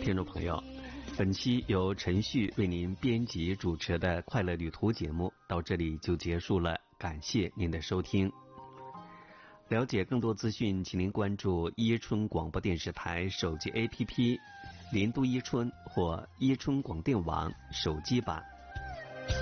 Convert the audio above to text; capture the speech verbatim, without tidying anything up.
听众朋友，本期由陈旭为您编辑主持的快乐旅途节目到这里就结束了，感谢您的收听。了解更多资讯，请您关注伊春广播电视台手机 A P P 林都伊春或伊春广电网手机版。